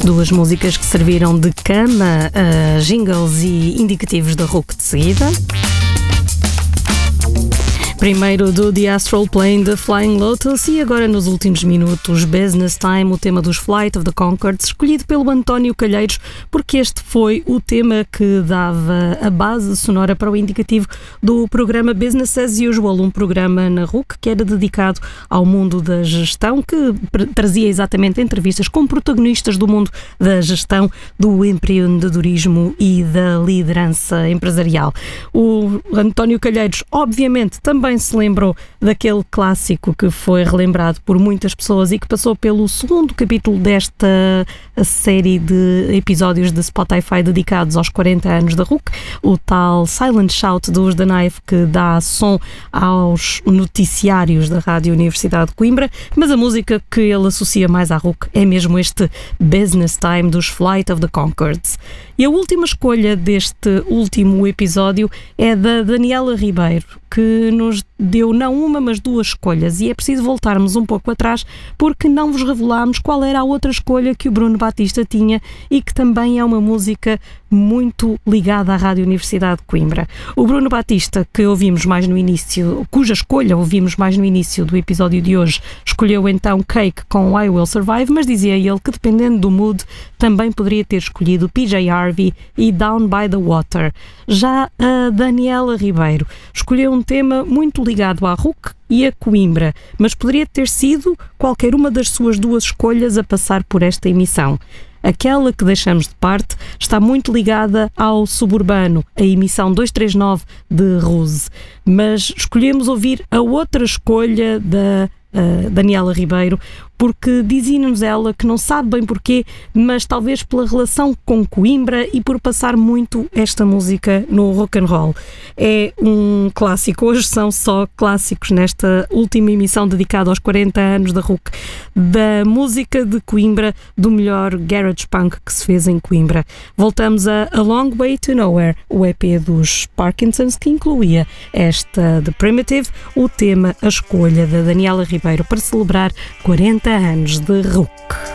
Duas músicas que serviram de cama a jingles e indicativos da RUC de seguida. Primeiro do The Astral Plane de Flying Lotus e agora nos últimos minutos Business Time, o tema dos Flight of the Conchords, escolhido pelo António Calheiros, porque este foi o tema que dava a base sonora para o indicativo do programa Business as Usual, um programa na RUC que era dedicado ao mundo da gestão, que trazia exatamente entrevistas com protagonistas do mundo da gestão, do empreendedorismo e da liderança empresarial. O António Calheiros, obviamente, também se lembrou daquele clássico que foi relembrado por muitas pessoas e que passou pelo segundo capítulo desta série de episódios de Spotify dedicados aos 40 anos da RUC, o tal Silent Shout dos The Knife, que dá som aos noticiários da Rádio Universidade de Coimbra, mas a música que ele associa mais à RUC é mesmo este Business Time dos Flight of the Conchords. E a última escolha deste último episódio é da Daniela Ribeiro, que nos deu não uma, mas duas escolhas, e é preciso voltarmos um pouco atrás porque não vos revelámos qual era a outra escolha que o Bruno Batista tinha e que também é uma música muito ligada à Rádio Universidade de Coimbra. O Bruno Batista, que ouvimos mais no início, cuja escolha ouvimos mais no início do episódio de hoje, escolheu então Cake com I Will Survive, mas dizia ele que dependendo do mood também poderia ter escolhido PJ Harvey e Down by the Water. Já a Daniela Ribeiro escolheu um tema muito ligado à RUC e a Coimbra, mas poderia ter sido qualquer uma das suas duas escolhas a passar por esta emissão. Aquela que deixamos de parte está muito ligada ao suburbano, a emissão 239 de Ruse, mas escolhemos ouvir a outra escolha da Daniela Ribeiro, porque dizia-nos ela que não sabe bem porquê, mas talvez pela relação com Coimbra e por passar muito esta música no rock and roll. É um clássico, hoje são só clássicos nesta última emissão dedicada aos 40 anos da RUC, da música de Coimbra, do melhor garage punk que se fez em Coimbra. Voltamos a Long Way to Nowhere, o EP dos Parkinsons, que incluía esta The Primitive, o tema, a escolha da Daniela Ribeiro para celebrar 40 anos de RUC.